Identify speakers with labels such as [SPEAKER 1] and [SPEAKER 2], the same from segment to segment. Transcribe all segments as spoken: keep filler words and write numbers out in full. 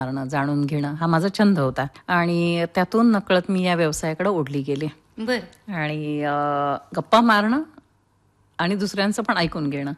[SPEAKER 1] मारणं, जाणून घेणं हा माझा छंद होता आणि त्यातून नकळत मी या व्यवसायाकडे ओढली गेले.
[SPEAKER 2] बर
[SPEAKER 1] आणि अ, गप्पा मारणं आणि दुसऱ्यांचं पण ऐकून घेणं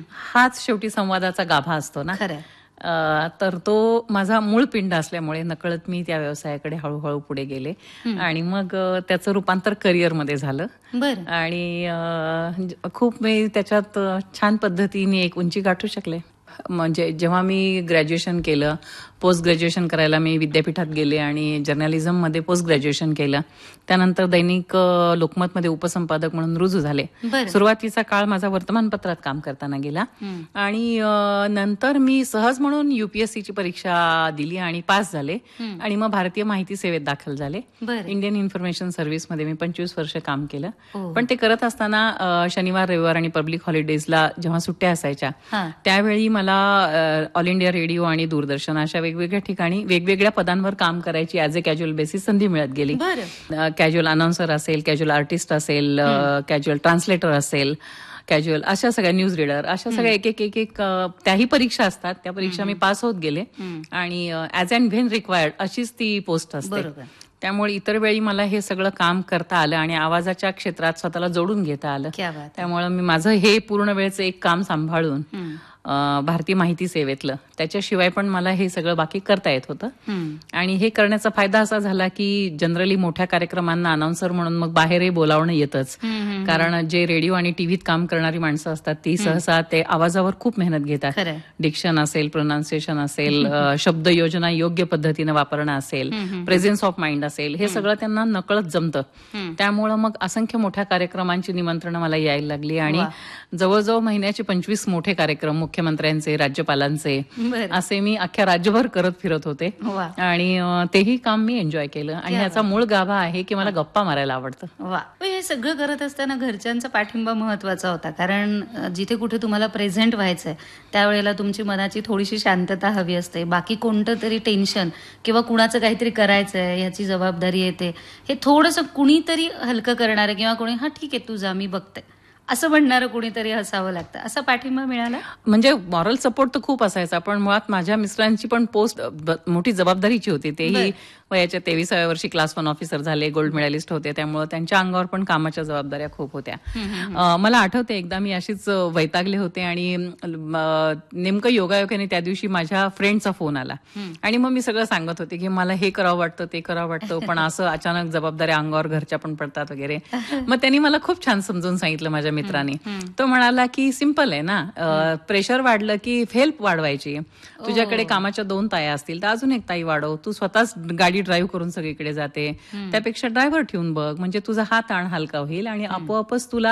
[SPEAKER 1] हाच शेवटी संवादाचा गाभा असतो ना.
[SPEAKER 2] खरंय.
[SPEAKER 1] अ, तर तो माझा मूळ पिंड असल्यामुळे नकळत मी त्या व्यवसायाकडे हळूहळू पुढे गेले आणि मग अ, त्याचं रूपांतर करिअरमध्ये झालं.
[SPEAKER 2] बर
[SPEAKER 1] आणि अ, ज- खूप मी त्याच्यात अ, छान पद्धतीने एक उंची गाठू शकले. म्हणजे जेव्हा मी ग्रॅज्युएशन केलं, पोस्ट ग्रॅज्युएशन करायला मी विद्यापीठात गेले आणि जर्नलिझममध्ये पोस्ट ग्रॅज्युएशन केलं. त्यानंतर दैनिक अ, लोकमतमध्ये उपसंपादक म्हणून रुजू झाले.
[SPEAKER 2] बरं.
[SPEAKER 1] सुरुवातीचा काळ माझा वर्तमानपत्रात काम करताना गेला
[SPEAKER 2] हं.
[SPEAKER 1] आणि अ, नंतर मी सहज म्हणून युपीएससीची परीक्षा दिली आणि पास झाले आणि मग भारतीय माहिती सेवेत दाखल झाले.
[SPEAKER 2] बरं.
[SPEAKER 1] इंडियन इन्फॉर्मेशन सर्व्हिसमध्ये मी पंचवीस वर्ष काम केलं.
[SPEAKER 2] हो.
[SPEAKER 1] पण ते करत असताना अ, शनिवार रविवार आणि पब्लिक हॉलिडेजला जेव्हा सुट्ट्या असायच्या
[SPEAKER 2] हा.
[SPEAKER 1] त्यावेळी मला अ, ऑल इंडिया रेडिओ आणि दूरदर्शन अशा वेगवेगळ्या ठिकाणी वेगवेगळ्या पदांवर काम करायची ॲज अ कॅज्युअल बेसिस संधी मिळत गेली.
[SPEAKER 2] बरं.
[SPEAKER 1] कॅज्युअल अनाउन्सर असेल, कॅज्युअल आर्टिस्ट असेल, कॅज्युअल ट्रान्सलेटर असेल, कॅज्युअल अशा सगळ्या न्यूज रीडर अशा सगळ्या एक एक एक एक अ, त्याही परीक्षा असतात. त्या परीक्षा मी पास होत गेले आणि ॲज अँड व्हेन रिक्वायर्ड अशीच ती पोस्ट असते.
[SPEAKER 2] बरोबर.
[SPEAKER 1] त्यामुळे इतर वेळी मला हे सगळं काम करता आलं आणि आवाजाच्या क्षेत्रात स्वतःला जोडून घेता आलं.
[SPEAKER 2] क्या बात आहे.
[SPEAKER 1] त्यामुळे मी माझं हे पूर्ण वेळचं एक काम सांभाळून
[SPEAKER 2] हं.
[SPEAKER 1] अ, भारतीय माहिती सेवेतलं त्याच्याशिवाय पण मला हे सगळं बाकी करता येत होतं.
[SPEAKER 2] हं.
[SPEAKER 1] आणि हे करण्याचा फायदा असा झाला की जनरली मोठ्या कार्यक्रमांना अनाउन्सर म्हणून मग बाहेरही बोलावणं येतच.
[SPEAKER 2] हं.
[SPEAKER 1] कारण जे रेडिओ आणि टीव्हीत काम करणारी माणसं असतात ती सहसा ते आवाजावर खूप मेहनत घेतात.
[SPEAKER 2] खरंय.
[SPEAKER 1] डिक्शन असेल, प्रोनाउन्सिएशन असेल, अ, शब्द योजना योग्य पद्धतीनं वापरणं असेल, प्रेझेन्स ऑफ माइंड असेल, हे सगळं त्यांना नकळत जमतं. त्यामुळं मग असंख्य मोठ्या कार्यक्रमांची निमंत्रणं मला यायला लागली आणि
[SPEAKER 2] वा.
[SPEAKER 1] जवळजवळ महिन्याचे पंचवीस मोठे कार्यक्रम मुख्यमंत्र्यांचे, राज्यपालांचे
[SPEAKER 2] बरं.
[SPEAKER 1] असे मी अख्ख्या राज्यभर करत फिरत होते.
[SPEAKER 2] वा.
[SPEAKER 1] आणि अ, तेही काम मी एन्जॉय केलं आणि
[SPEAKER 2] क्या
[SPEAKER 1] ह्याचा मूळ गाभा आहे की मला गप्पा मारायला आवडतं.
[SPEAKER 2] वा. पण हे सगळं करत असताना घरच्यांचा पाठिंबा महत्वाचा होता, कारण अ, जिथे कुठे तुम्हाला प्रेझेंट व्हायचंय त्यावेळेला तुमची मनाची थोडीशी शांतता हवी असते. बाकी कोणतं तरी टेन्शन किंवा कुणाचं काहीतरी करायचंय याची जबाबदारी येते, हे थोडंसं कुणीतरी हलकं करणारं किंवा कोणी हा ठीक आहे तुझा मी बघते असं म्हणणारं कुणीतरी असावं लागतं. असा पाठिंबा मिळाला?
[SPEAKER 1] म्हणजे मॉरल सपोर्ट तर खूप असायचा, पण मुळात माझ्या मिस्टरांची पण पोस्ट ब- मोठी जबाबदारीची होती. तेही वयाच्या तेविसाव्या वर्षी क्लास वन ऑफिसर झाले, गोल्ड मेडलिस्ट होते, त्यामुळे त्यांच्या अंगावर पण कामाच्या जबाबदाऱ्या खूप होत्या. अ, मला आठवते एकदा मी अशीच वैतागले होते आणि अ, नेमकं योगायोगाने त्या दिवशी माझ्या फ्रेंडचा फोन आला आणि मग मी सगळं सांगत होते की मला हे करावं वाटतं, ते करावं वाटतं, पण असं अचानक जबाबदाऱ्या अंगावर घरच्या पण पडतात वगैरे. मग त्यांनी मला खूप छान समजून सांगितलं माझ्या मित्रांनी. तो म्हणाला की सिंपल आहे ना, प्रेशर वाढलं की हेल्प वाढवायची. तुझ्याकडे कामाच्या दोन ताया असतील तर अजून एक ताई वाढव. तू स्वतःच गाडी ड्राईव्ह करून सगळीकडे जाते, त्यापेक्षा ड्रायव्हर ठेवून बघ, म्हणजे तुझा हा ताण हलका होईल आणि आपोआपच तुला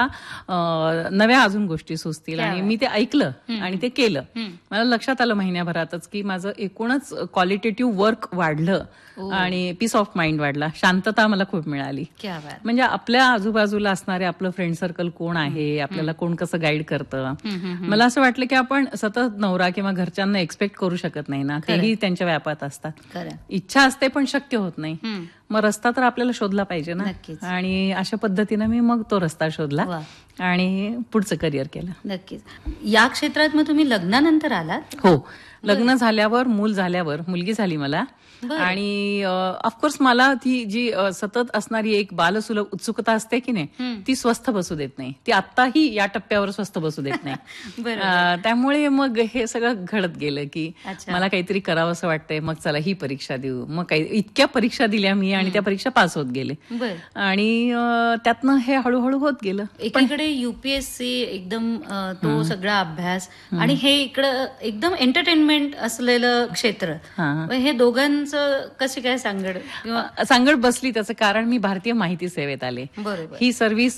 [SPEAKER 1] अ, नव्या अजून गोष्टी सुचतील. आणि मी ते ऐकलं आणि ते केलं. मला लक्षात आलं महिन्याभरातच की माझं एकूणच क्वालिटेटिव्ह वर्क वाढलं आणि पीस ऑफ माइंड वाढला, शांतता मला खूप मिळाली.
[SPEAKER 2] क्या बात.
[SPEAKER 1] म्हणजे आपल्या आजूबाजूला असणारे आपलं फ्रेंड सर्कल कोण आहे, आपल्याला कोण कसं गाईड करतं. मला असं वाटलं की आपण सतत नवरा किंवा घरच्यांना एक्सपेक्ट करू शकत नाही ना, तेही त्यांच्या व्यापात असतात.
[SPEAKER 2] खरं.
[SPEAKER 1] इच्छा असते पण शक्य होत नाही. मग रस्ता तर आपल्याला शोधला पाहिजे ना.
[SPEAKER 2] नक्कीच.
[SPEAKER 1] आणि अशा पद्धतीनं मी मग तो रस्ता शोधला
[SPEAKER 2] वा.
[SPEAKER 1] आणि पुढचं करिअर केलं.
[SPEAKER 2] नक्कीच. या क्षेत्रात मग तुम्ही लग्नानंतर आलात?
[SPEAKER 1] हो, लग्न झाल्यावर, मूल झाल्यावर, मुलगी झाली मला.
[SPEAKER 2] बरं.
[SPEAKER 1] आणि ऑफकोर्स मला ती जी अ, सतत असणारी एक बालसुलभ उत्सुकता असते की नाही, ती स्वस्थ बसू देत नाही. ती आत्ताही या टप्प्यावर स्वस्थ बसू देत नाही.
[SPEAKER 2] बरोबर.
[SPEAKER 1] अ, त्यामुळे मग हे सगळं घडत गेलं की
[SPEAKER 2] अच्छा.
[SPEAKER 1] मला काहीतरी करावं असं वाटतंय. मग चला ही परीक्षा देऊ. मग काही इतक्या परीक्षा दिल्या मी आणि त्या परीक्षा पास होत गेले
[SPEAKER 2] बर.
[SPEAKER 1] आणि अ, त्यातनं हे हळूहळू होत गेलं.
[SPEAKER 2] एकीकडे युपीएससी एकदम अ, तो सगळा अभ्यास आणि हे इकडं एकदम एंटरटेनमेंट असलेलं क्षेत्र,
[SPEAKER 1] हा.
[SPEAKER 2] मग हे दोघांचं कशी काय सांगड किंवा
[SPEAKER 1] अ, सांगड बसली. त्याचं कारण मी भारतीय माहिती सेवेत आले.
[SPEAKER 2] बरोबर.
[SPEAKER 1] ही सर्व्हिस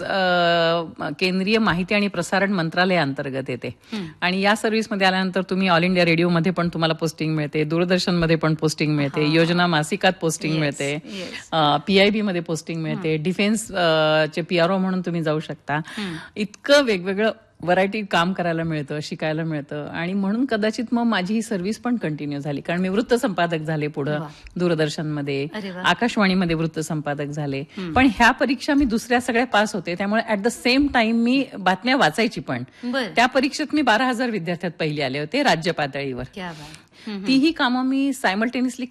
[SPEAKER 1] अ, केंद्रीय माहिती आणि प्रसारण मंत्रालयाअंतर्गत येते आणि या सर्व्हिसमध्ये आल्यानंतर तुम्ही ऑल इंडिया रेडिओमध्ये पण तुम्हाला पोस्टिंग मिळते, दूरदर्शनमध्ये पण पोस्टिंग मिळते, योजना मासिकात पोस्टिंग मिळते,
[SPEAKER 2] yes.
[SPEAKER 1] पीआयबी मध्ये पोस्टिंग मिळते, डिफेन्स अ, चे पीआरओ म्हणून तुम्ही जाऊ शकता. इतकं वेगवेगळं व्हरायटी काम करायला मिळतं, शिकायला मिळतं आणि म्हणून कदाचित मग माझी ही सर्व्हिस पण कंटिन्यू झाली. कारण मी वृत्त संपादक झाले पुढं
[SPEAKER 2] वा.
[SPEAKER 1] दूरदर्शनमध्ये,
[SPEAKER 2] अरे वा.
[SPEAKER 1] आकाशवाणीमध्ये वृत्त संपादक झाले. पण ह्या परीक्षा मी दुसऱ्या सगळ्या पास होते, त्यामुळे ऍट द सेम टाइम मी बातम्या वाचायची पण.
[SPEAKER 2] बर.
[SPEAKER 1] त्या परीक्षेत मी बारा हजार विद्यार्थ्यात पहिली आले होते राज्य पातळीवर.
[SPEAKER 2] क्या बात.
[SPEAKER 1] तीही कामं मी सायमल्टेनियसली